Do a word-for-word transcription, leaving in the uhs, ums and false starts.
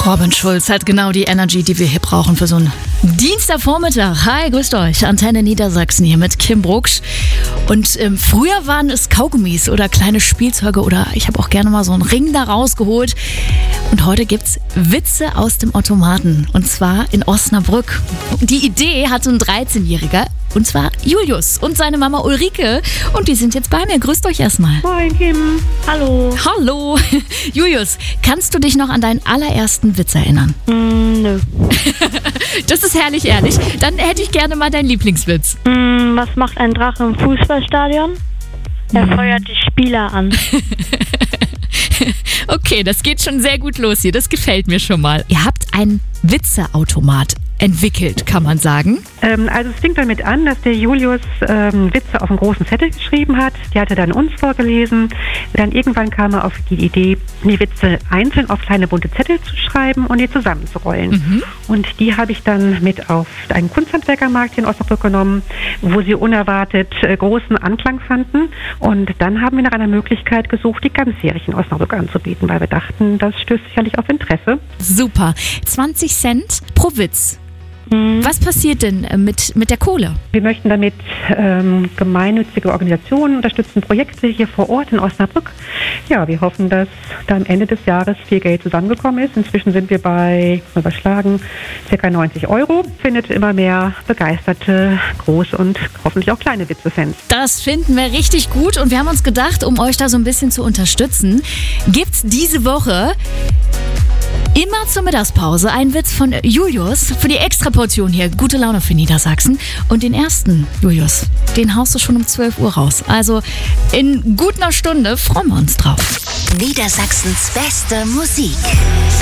Robin Schulz hat genau die Energy, die wir hier brauchen für so einen Dienstagvormittag. Hi, grüßt euch. Antenne Niedersachsen hier mit Kim Brucksch. Und ähm, früher waren es Kaugummis oder kleine Spielzeuge oder ich habe auch gerne mal so einen Ring da rausgeholt. Und heute gibt's Witze aus dem Automaten. Und zwar in Osnabrück. Die Idee hatte ein dreizehnjähriger. Und zwar Julius und seine Mama Ulrike. Und die sind jetzt bei mir. Grüßt euch erstmal. Moin, Kim. Hallo. Hallo. Julius, kannst du dich noch an deinen allerersten Witz erinnern? Mm, nö. Das ist herrlich ehrlich. Dann hätte ich gerne mal deinen Lieblingswitz. Mm, was macht ein Drache im Fußballstadion? Er Mhm. feuert die Spieler an. Okay, das geht schon sehr gut los hier. Das gefällt mir schon mal. Ihr habt einen Witzeautomat entwickelt, kann man sagen. Ähm, also es fing damit an, dass der Julius ähm, Witze auf einen großen Zettel geschrieben hat. Die hat er dann uns vorgelesen. Dann irgendwann kam er auf die Idee, die Witze einzeln auf kleine bunte Zettel zu schreiben und die zusammenzurollen. Mhm. Und die habe ich dann mit auf einen Kunsthandwerkermarkt in Osnabrück genommen, wo sie unerwartet äh, großen Anklang fanden. Und dann haben wir nach einer Möglichkeit gesucht, die ganzjährig in Osnabrück anzubieten, weil wir dachten, das stößt sicherlich auf Interesse. Super. zwanzig Cent pro Witz. Was passiert denn äh, mit, mit der Kohle? Wir möchten damit ähm, gemeinnützige Organisationen unterstützen, Projekte hier vor Ort in Osnabrück. Ja, wir hoffen, dass da am Ende des Jahres viel Geld zusammengekommen ist. Inzwischen sind wir bei, überschlagen, ca. neunzig Euro. Findet immer mehr begeisterte, große und hoffentlich auch kleine Witzefans. Das finden wir richtig gut und wir haben uns gedacht, um euch da so ein bisschen zu unterstützen, gibt's diese Woche immer zur Mittagspause ein Witz von Julius für die Extraportion hier. Gute Laune für Niedersachsen. Und den ersten, Julius, den haust du schon um zwölf Uhr raus. Also in gut einer Stunde freuen wir uns drauf. Niedersachsens beste Musik.